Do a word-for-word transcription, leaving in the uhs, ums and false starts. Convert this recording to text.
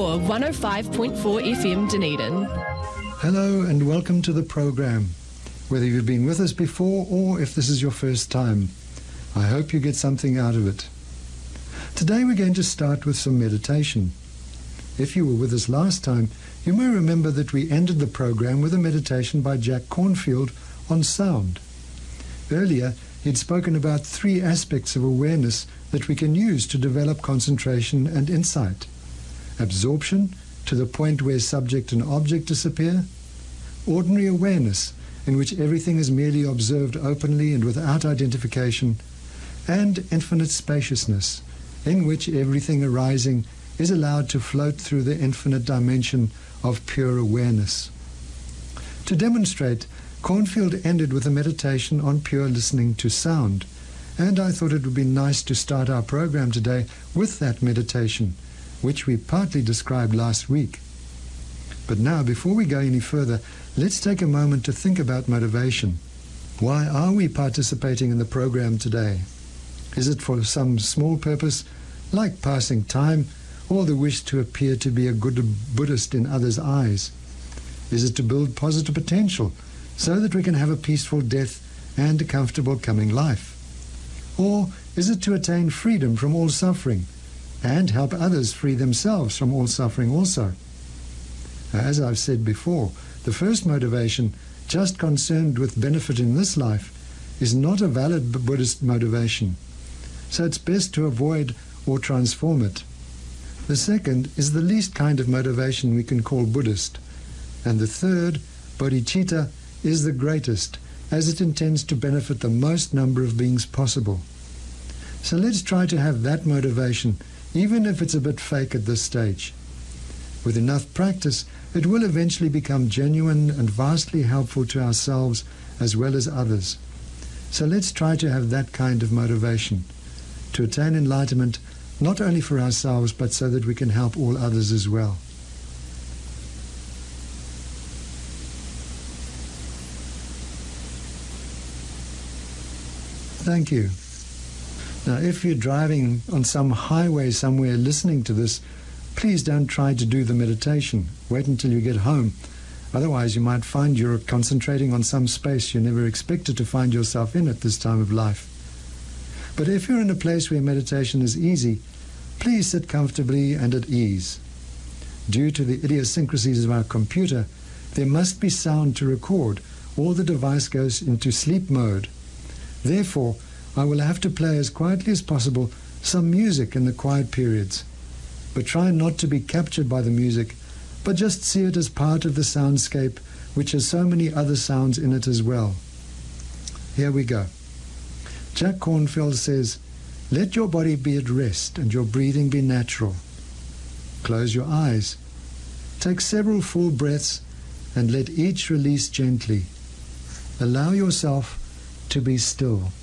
Core one oh five point four F M Dunedin. Hello and welcome to the program. Whether you've been with us before or if this is your first time, I hope you get something out of it. Today we're going to start with some meditation. If you were with us last time, you may remember that we ended the program with a meditation by Jack Cornfield on sound. Earlier, he'd spoken about three aspects of awareness that we can use to develop concentration and insight. Absorption, to the point where subject and object disappear. Ordinary awareness, in which everything is merely observed openly and without identification. And infinite spaciousness, in which everything arising is allowed to float through the infinite dimension of pure awareness. To demonstrate, Cornfield ended with a meditation on pure listening to sound, and I thought it would be nice to start our program today with that meditation, which we partly described last week. But now, before we go any further, let's take a moment to think about motivation. Why are we participating in the program today? Is it for some small purpose, like passing time, or the wish to appear to be a good Buddhist in others' eyes? Is it to build positive potential, so that we can have a peaceful death and a comfortable coming life? Or is it to attain freedom from all suffering and help others free themselves from all suffering also? As I've said before, the first motivation, just concerned with benefit in this life, is not a valid Buddhist motivation, so it's best to avoid or transform it. The second is the least kind of motivation we can call Buddhist, and the third, bodhicitta, is the greatest, as it intends to benefit the most number of beings possible. So let's try to have that motivation, even if it's a bit fake at this stage. With enough practice, it will eventually become genuine and vastly helpful to ourselves as well as others. So let's try to have that kind of motivation, to attain enlightenment not only for ourselves, but so that we can help all others as well. Thank you. Now, if you're driving on some highway somewhere listening to this, please don't try to do the meditation. Wait until you get home. Otherwise, you might find you're concentrating on some space you never expected to find yourself in at this time of life. But if you're in a place where meditation is easy, please sit comfortably and at ease. Due to the idiosyncrasies of our computer, there must be sound to record, or the device goes into sleep mode. Therefore, I will have to play as quietly as possible some music in the quiet periods. But try not to be captured by the music, but just see it as part of the soundscape, which has so many other sounds in it as well. Here we go. Jack Cornfield says, "Let your body be at rest and your breathing be natural. Close your eyes. Take several full breaths and let each release gently. Allow yourself to be still."